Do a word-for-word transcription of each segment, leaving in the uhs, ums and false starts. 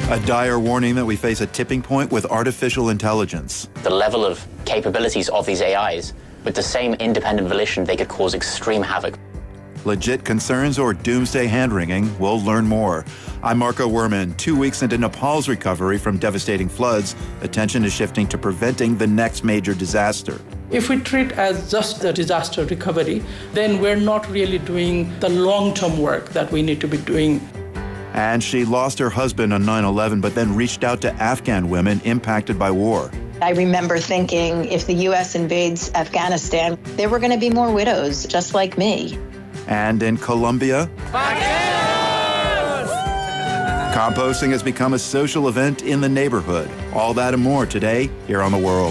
A dire warning that we face a tipping point with artificial intelligence. The level of capabilities of these A Is, with the same independent volition, they could cause extreme havoc. Legit concerns or doomsday hand-wringing? We'll learn more. I'm Marco Werman. Two weeks into Nepal's recovery from devastating floods, attention is shifting to preventing the next major disaster. If we treat as just the disaster recovery, then we're not really doing the long-term work that we need to be doing. And she lost her husband on nine eleven, but then reached out to Afghan women impacted by war. I remember thinking if the U S invades Afghanistan, there were going to be more widows just like me. And in Colombia, composting has become a social event in the neighborhood. All that and more today here on The World.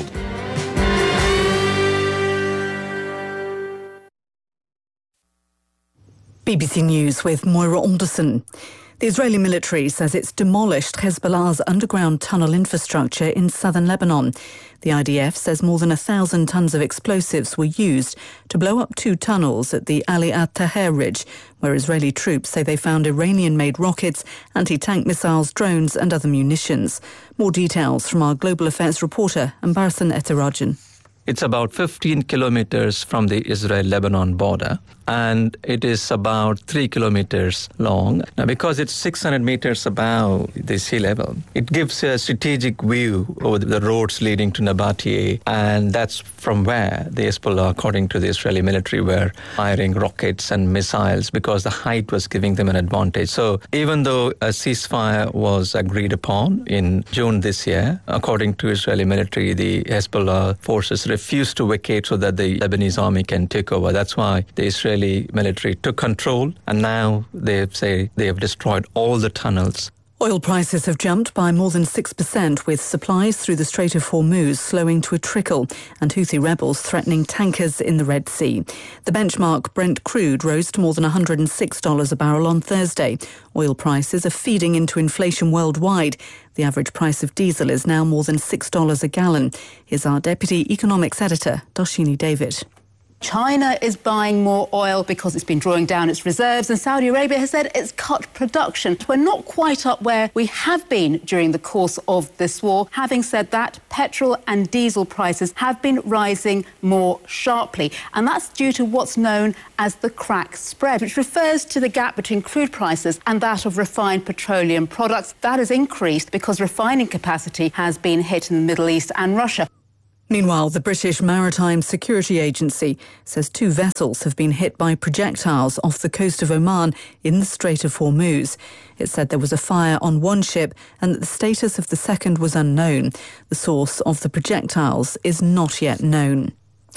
B B C News with Moira Alderson. The Israeli military says it's demolished Hezbollah's underground tunnel infrastructure in southern Lebanon. The I D F says more than a thousand tons of explosives were used to blow up two tunnels at the Ali at-Taher ridge, where Israeli troops say they found Iranian-made rockets, anti-tank missiles, drones and other munitions. More details from our Global Affairs reporter, Ambarsan Etirajan. It's about fifteen kilometers from the Israel-Lebanon border, and it is about three kilometers long. Now, because it's six hundred meters above the sea level, it gives a strategic view over the roads leading to Nabatea, and that's from where the Hezbollah, according to the Israeli military, were firing rockets and missiles because the height was giving them an advantage. So even though a ceasefire was agreed upon in June this year, according to Israeli military, the Hezbollah forces refused to vacate so that the Lebanese army can take over. That's why the Israeli military took control, and now they say they have destroyed all the tunnels. Oil prices have jumped by more than six percent, with supplies through the Strait of Hormuz slowing to a trickle and Houthi rebels threatening tankers in the Red Sea. The benchmark Brent crude rose to more than one hundred six dollars a barrel on Thursday. Oil prices are feeding into inflation worldwide. The average price of diesel is now more than six dollars a gallon. Here's our Deputy Economics Editor, Darshini David. China is buying more oil because it's been drawing down its reserves, and Saudi Arabia has said it's cut production. We're not quite up where we have been during the course of this war. Having said that, petrol and diesel prices have been rising more sharply, and that's due to what's known as the crack spread, which refers to the gap between crude prices and that of refined petroleum products. That has increased because refining capacity has been hit in the Middle East and Russia. Meanwhile, the British Maritime Security Agency says two vessels have been hit by projectiles off the coast of Oman in the Strait of Hormuz. It said there was a fire on one ship and that the status of the second was unknown. The source of the projectiles is not yet known.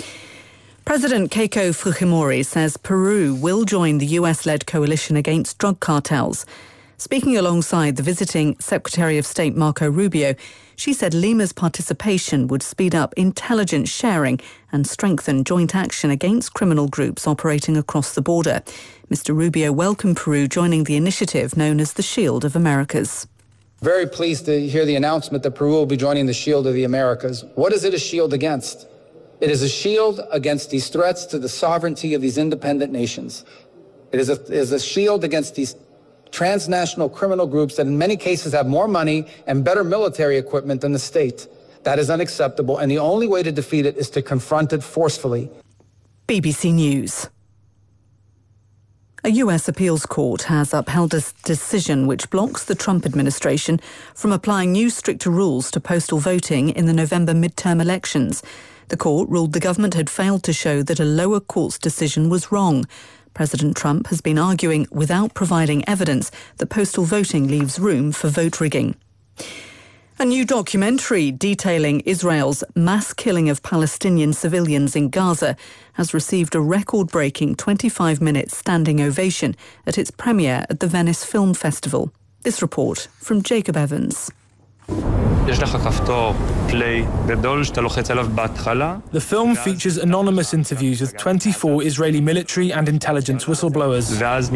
President Keiko Fujimori says Peru will join the U S-led coalition against drug cartels. Speaking alongside the visiting Secretary of State Marco Rubio, she said Lima's participation would speed up intelligence sharing and strengthen joint action against criminal groups operating across the border. Mister Rubio welcomed Peru joining the initiative known as the Shield of Americas. Very pleased to hear the announcement that Peru will be joining the Shield of the Americas. What is it a shield against? It is a shield against these threats to the sovereignty of these independent nations. It is a, it is a shield against these transnational criminal groups that in many cases have more money and better military equipment than the state. That is unacceptable, and the only way to defeat it is to confront it forcefully. B B C News. A U S appeals court has upheld a decision which blocks the Trump administration from applying new stricter rules to postal voting in the November midterm elections. The court ruled the government had failed to show that a lower court's decision was wrong. President Trump has been arguing without providing evidence that postal voting leaves room for vote rigging. A new documentary detailing Israel's mass killing of Palestinian civilians in Gaza has received a record-breaking twenty-five minute standing ovation at its premiere at the Venice Film Festival. This report from Jacob Evans. The film features anonymous interviews with twenty-four Israeli military and intelligence whistleblowers.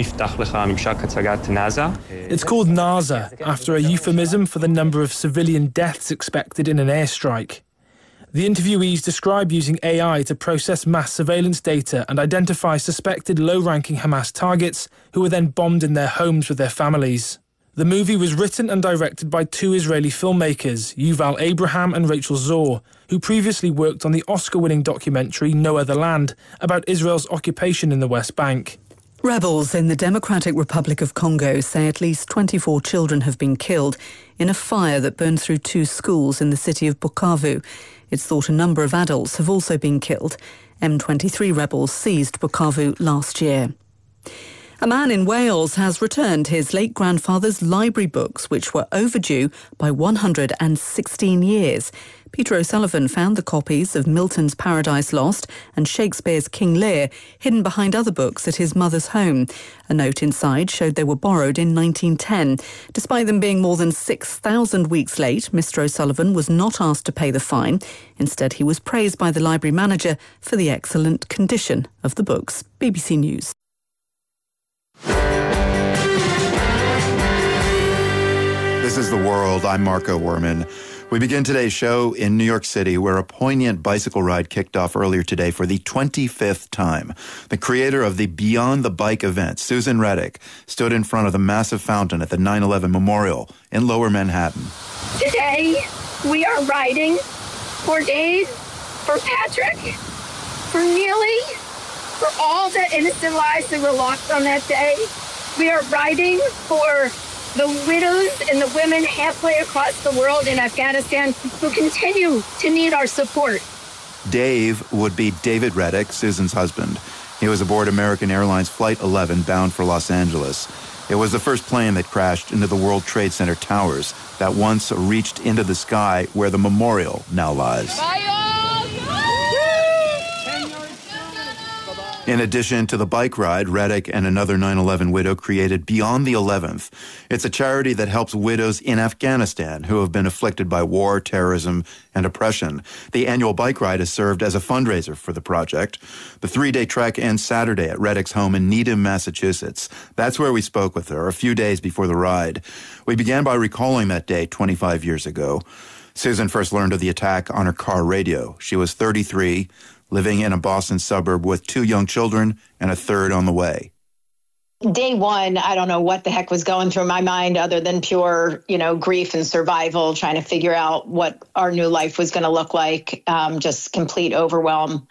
It's called NASA, after a euphemism for the number of civilian deaths expected in an airstrike. The interviewees describe using A I to process mass surveillance data and identify suspected low-ranking Hamas targets who were then bombed in their homes with their families. The movie was written and directed by two Israeli filmmakers, Yuval Abraham and Rachel Zor, who previously worked on the Oscar-winning documentary No Other Land about Israel's occupation in the West Bank. Rebels in the Democratic Republic of Congo say at least twenty-four children have been killed in a fire that burned through two schools in the city of Bukavu. It's thought a number of adults have also been killed. M twenty-three rebels seized Bukavu last year. A man in Wales has returned his late grandfather's library books, which were overdue by one hundred sixteen years. Peter O'Sullivan found the copies of Milton's Paradise Lost and Shakespeare's King Lear hidden behind other books at his mother's home. A note inside showed they were borrowed in nineteen ten. Despite them being more than six thousand weeks late, Mister O'Sullivan was not asked to pay the fine. Instead, he was praised by the library manager for the excellent condition of the books. B B C News. This is The World. I'm Marco Werman. We begin today's show in New York City, where a poignant bicycle ride kicked off earlier today for the twenty-fifth time. The creator of the Beyond the Bike event, Susan Reddick, stood in front of the massive fountain at the nine eleven Memorial in Lower Manhattan. Today, we are riding for Dave, for Patrick, for Neely, for all the innocent lives that were lost on that day. We are riding for the widows and the women halfway across the world in Afghanistan who continue to need our support. Dave would be David Reddick, Susan's husband. He was aboard American Airlines Flight eleven bound for Los Angeles. It was the first plane that crashed into the World Trade Center towers that once reached into the sky where the memorial now lies. In addition to the bike ride, Reddick and another nine eleven widow created Beyond the eleventh. It's a charity that helps widows in Afghanistan who have been afflicted by war, terrorism, and oppression. The annual bike ride has served as a fundraiser for the project. The three-day trek ends Saturday at Reddick's home in Needham, Massachusetts. That's where we spoke with her a few days before the ride. We began by recalling that day twenty-five years ago. Susan first learned of the attack on her car radio. She was thirty-three, living in a Boston suburb with two young children and a third on the way. Day one, I don't know what the heck was going through my mind other than pure, you know, grief and survival, trying to figure out what our new life was going to look like, um, just complete overwhelm.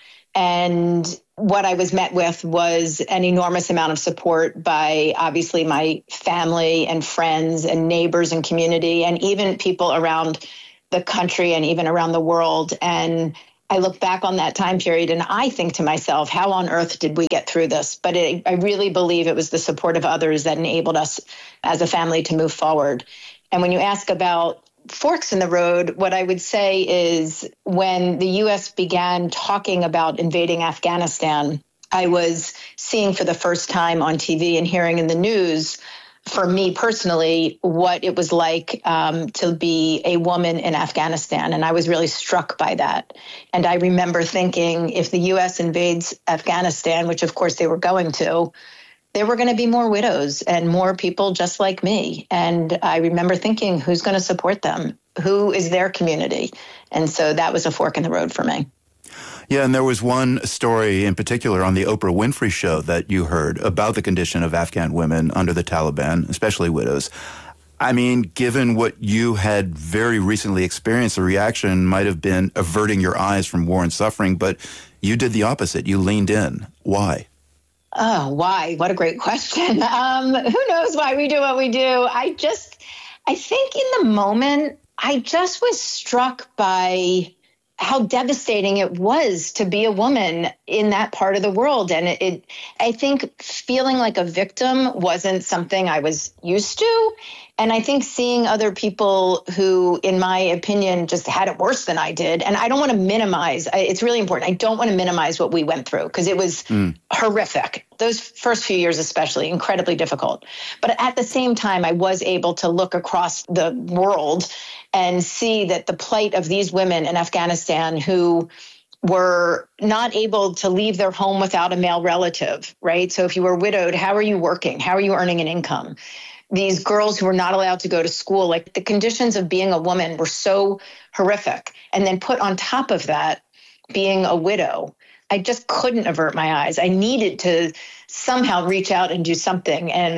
And what I was met with was an enormous amount of support by obviously my family and friends and neighbors and community, and even people around the country and even around the world. And I look back on that time period and I think to myself, how on earth did we get through this? But it, I really believe it was the support of others that enabled us as a family to move forward. And when you ask about forks in the road, what I would say is when the U S began talking about invading Afghanistan, I was seeing for the first time on T V and hearing in the news, for me personally, what it was like um, to be a woman in Afghanistan. And I was really struck by that. And I remember thinking if the U S invades Afghanistan, which of course they were going to, there were going to be more widows and more people just like me. And I remember thinking, who's going to support them? Who is their community? And so that was a fork in the road for me. Yeah, and there was one story in particular on the Oprah Winfrey Show that you heard about the condition of Afghan women under the Taliban, especially widows. I mean, given what you had very recently experienced, the reaction might have been averting your eyes from war and suffering, but you did the opposite. You leaned in. Why? Oh, why? What a great question. Um, who knows why we do what we do? I just, I think in the moment, I just was struck by how devastating it was to be a woman in that part of the world. And it, it, I think feeling like a victim wasn't something I was used to. And I think seeing other people who, in my opinion, just had it worse than I did. And I don't want to minimize, it's really important. I don't want to minimize what we went through because it was mm. horrific. Those first few years, especially, incredibly difficult. But at the same time, I was able to look across the world and see that the plight of these women in Afghanistan who were not able to leave their home without a male relative, right? So if you were widowed, how are you working? How are you earning an income? These girls who were not allowed to go to school, like the conditions of being a woman were so horrific. And then put on top of that, being a widow, I just couldn't avert my eyes. I needed to somehow reach out and do something. And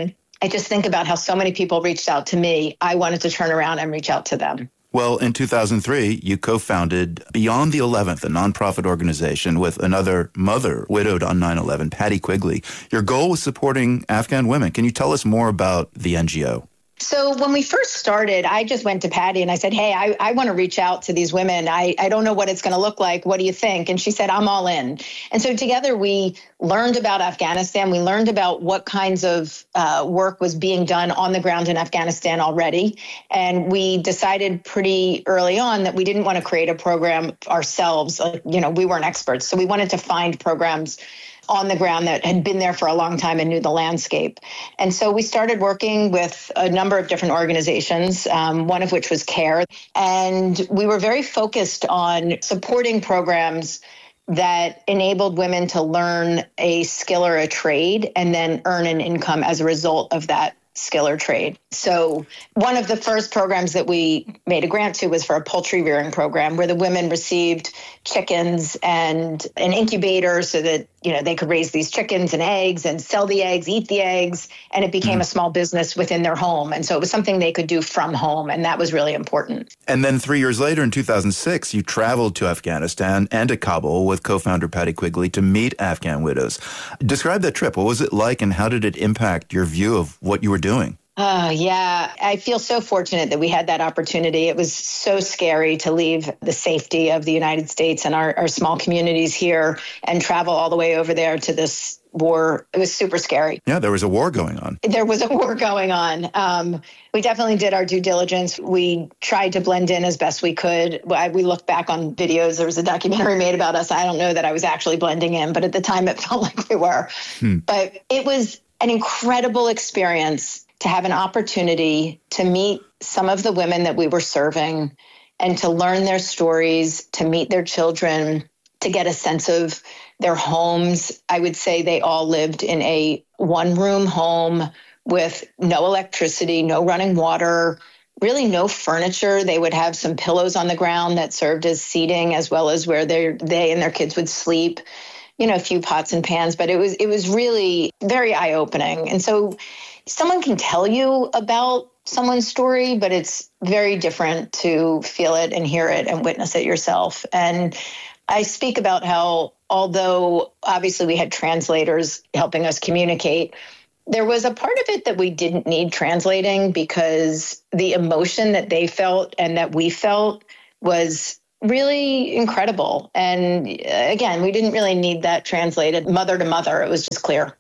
I just think about how so many people reached out to me. I wanted to turn around and reach out to them. Well, in two thousand three, you co-founded Beyond the eleventh, a nonprofit organization with another mother widowed on nine eleven, Patty Quigley. Your goal was supporting Afghan women. Can you tell us more about the N G O? So when we first started, I just went to Patty and I said, hey, I, I want to reach out to these women. I, I don't know what it's going to look like. What do you think? And she said, I'm all in. And so together we learned about Afghanistan. We learned about what kinds of uh, work was being done on the ground in Afghanistan already. And we decided pretty early on that we didn't want to create a program ourselves. Like, you know, we weren't experts. So we wanted to find programs on the ground that had been there for a long time and knew the landscape. And so we started working with a number of different organizations, um, one of which was CARE. And we were very focused on supporting programs that enabled women to learn a skill or a trade and then earn an income as a result of that skill or trade. So one of the first programs that we made a grant to was for a poultry rearing program where the women received chickens and an incubator so that, you know, they could raise these chickens and eggs and sell the eggs, eat the eggs, and it became mm. a small business within their home. And so it was something they could do from home, and that was really important. And then three years later, in two thousand six, you traveled to Afghanistan and to Kabul with co-founder Patty Quigley to meet Afghan widows. Describe that trip. What was it like, and how did it impact your view of what you were doing? Oh, yeah. I feel so fortunate that we had that opportunity. It was so scary to leave the safety of the United States and our, our small communities here and travel all the way over there to this war. It was super scary. Yeah, there was a war going on. There was a war going on. Um, we definitely did our due diligence. We tried to blend in as best we could. We looked back on videos. There was a documentary made about us. I don't know that I was actually blending in, but at the time it felt like we were. Hmm. But it was an incredible experience to have an opportunity to meet some of the women that we were serving and to learn their stories, to meet their children, to get a sense of their homes. I would say they all lived in a one-room home with no electricity, no running water, really no furniture. They would have some pillows on the ground that served as seating as well as where they they and their kids would sleep. You know, a few pots and pans, but it was it was really very eye-opening. And so someone can tell you about someone's story, but it's very different to feel it and hear it and witness it yourself. And I speak about how, although obviously we had translators helping us communicate, there was a part of it that we didn't need translating because the emotion that they felt and that we felt was really incredible. And again, we didn't really need that translated mother to mother. It was just clear.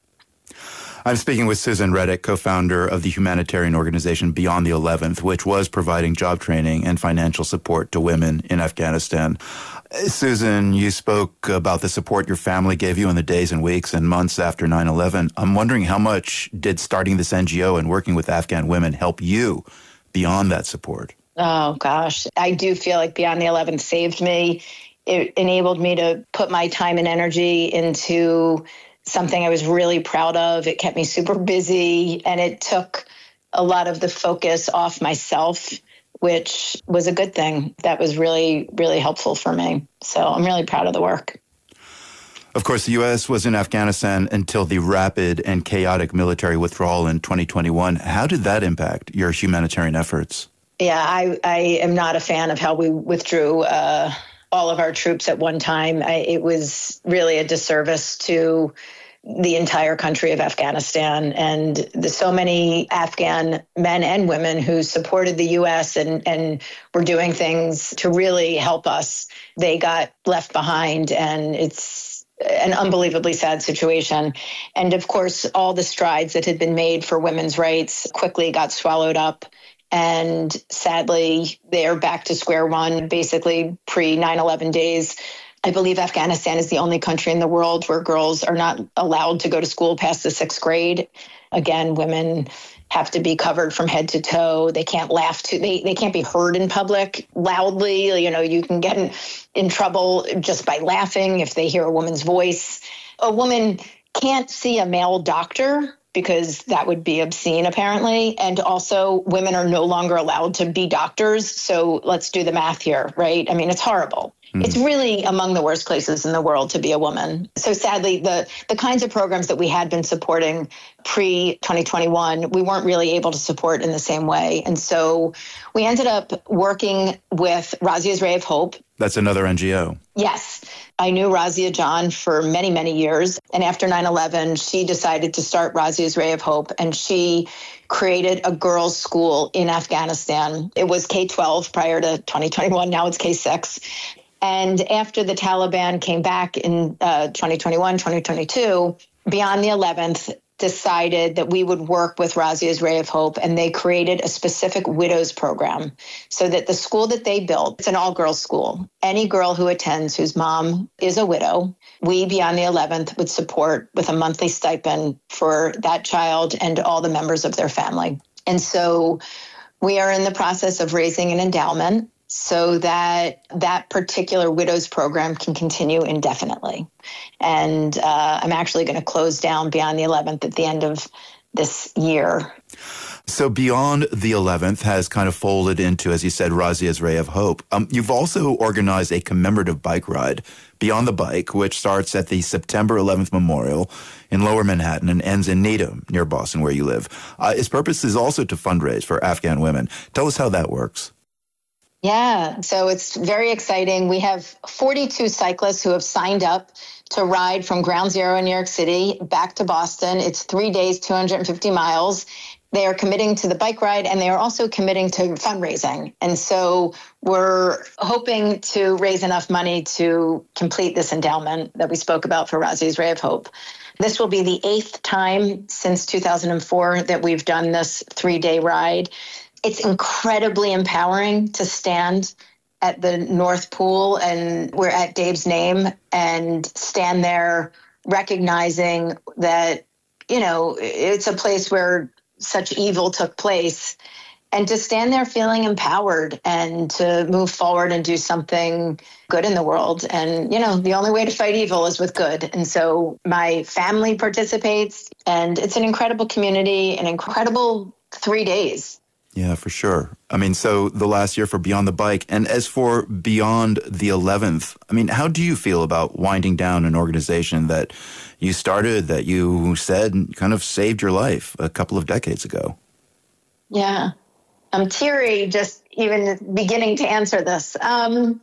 I'm speaking with Susan Reddick, co-founder of the humanitarian organization Beyond the eleventh, which was providing job training and financial support to women in Afghanistan. Susan, you spoke about the support your family gave you in the days and weeks and months after nine eleven. I'm wondering how much did starting this N G O and working with Afghan women help you beyond that support? Oh, gosh. I do feel like Beyond the eleventh saved me. It enabled me to put my time and energy into something I was really proud of. It kept me super busy, and it took a lot of the focus off myself, which was a good thing. That was really, really helpful for me. So I'm really proud of the work. Of course, the U S was in Afghanistan until the rapid and chaotic military withdrawal in twenty twenty-one. How did that impact your humanitarian efforts? Yeah, I, I am not a fan of how we withdrew uh, all of our troops at one time. I, it was really a disservice to the entire country of Afghanistan, and the, so many Afghan men and women who supported the U S and, and were doing things to really help us, they got left behind, and it's an unbelievably sad situation. And of course, all the strides that had been made for women's rights quickly got swallowed up. And sadly, they're back to square one, basically pre nine eleven days. I believe Afghanistan is the only country in the world where girls are not allowed to go to school past the sixth grade. Again, women have to be covered from head to toe. They can't laugh to, they, they can't be heard in public loudly. You know, you can get in, in trouble just by laughing if they hear a woman's voice. A woman can't see a male doctor because that would be obscene, apparently. And also, women are no longer allowed to be doctors. So let's do the math here, right? I mean, it's horrible. Mm. It's really among the worst places in the world to be a woman. So sadly, the, the kinds of programs that we had been supporting pre twenty twenty-one, we weren't really able to support in the same way. And so we ended up working with Razia's Ray of Hope. That's another N G O. Yes. I knew Razia John for many, many years. And after nine eleven, she decided to start Razia's Ray of Hope, and she created a girls' school in Afghanistan. It was K twelve prior to twenty twenty-one. Now it's K six. And after the Taliban came back in uh, twenty twenty-one, twenty twenty-two, Beyond the eleventh decided that we would work with Razia's Ray of Hope, and they created a specific widows program so that the school that they built, it's an all-girls school. Any girl who attends whose mom is a widow, we, Beyond the eleventh, would support with a monthly stipend for that child and all the members of their family. And so we are in the process of raising an endowment so that that particular widows program can continue indefinitely. And uh, I'm actually going to close down Beyond the eleventh at the end of this year. So Beyond the eleventh has kind of folded into, as you said, Razia's Ray of Hope. Um, you've also organized a commemorative bike ride, Beyond the Bike, which starts at the September eleventh Memorial in Lower Manhattan and ends in Needham, near Boston, where you live. Uh, its purpose is also to fundraise for Afghan women. Tell us how that works. Yeah, so it's very exciting. We have forty-two cyclists who have signed up to ride from Ground Zero in New York City back to Boston. It's three days, two hundred fifty miles. They are committing to the bike ride, and they are also committing to fundraising. And so we're hoping to raise enough money to complete this endowment that we spoke about for Razia's Ray of Hope. This will be the eighth time since two thousand four that we've done this three-day ride. It's incredibly empowering to stand at the North Pool, and we're at Dave's name, and stand there recognizing that, you know, it's a place where such evil took place, and to stand there feeling empowered and to move forward and do something good in the world. And, you know, the only way to fight evil is with good. And so my family participates, and it's an incredible community, an incredible three days. Yeah, for sure. I mean, so the last year for Beyond the Bike. And as for Beyond the eleventh, I mean, how do you feel about winding down an organization that you started, that you said kind of saved your life a couple of decades ago? Yeah, I'm teary just even beginning to answer this. Um,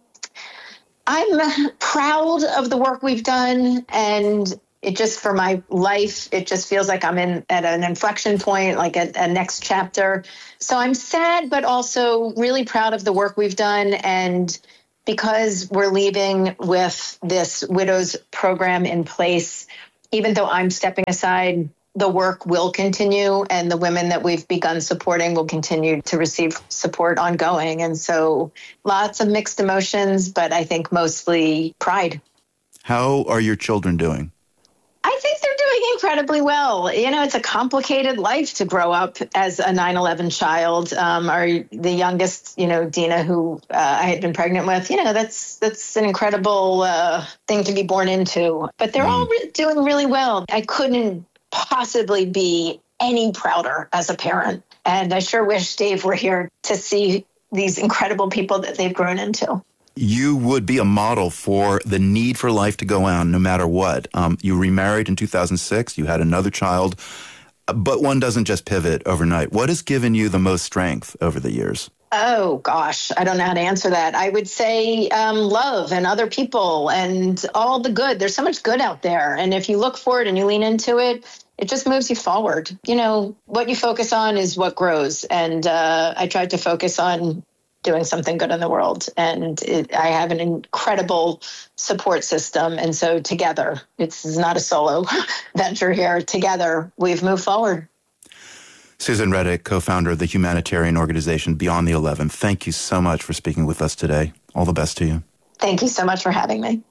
I'm proud of the work we've done, and it just, for my life, it just feels like I'm in at an inflection point, like a, a next chapter. So I'm sad, but also really proud of the work we've done. And because we're leaving with this widows program in place, even though I'm stepping aside, the work will continue, and the women that we've begun supporting will continue to receive support ongoing. And so lots of mixed emotions, but I think mostly pride. How are your children doing? I think they're doing incredibly well. You know, it's a complicated life to grow up as a nine eleven child. Um, our the youngest, you know, Dina, who uh, I had been pregnant with, you know, that's that's an incredible uh, thing to be born into. But they're mm. all re- doing really well. I couldn't possibly be any prouder as a parent. And I sure wish Dave were here to see these incredible people that they've grown into. You would be a model for the need for life to go on no matter what. Um, you remarried in two thousand six. You had another child. But one doesn't just pivot overnight. What has given you the most strength over the years? Oh, gosh, I don't know how to answer that. I would say um, love and other people and all the good. There's so much good out there. And if you look for it and you lean into it, it just moves you forward. You know, what you focus on is what grows. And uh, I tried to focus on doing something good in the world. And it, I have an incredible support system. And so together, it's not a solo venture here. Together, we've moved forward. Susan Reddick, co-founder of the humanitarian organization Beyond the eleventh, thank you so much for speaking with us today. All the best to you. Thank you so much for having me.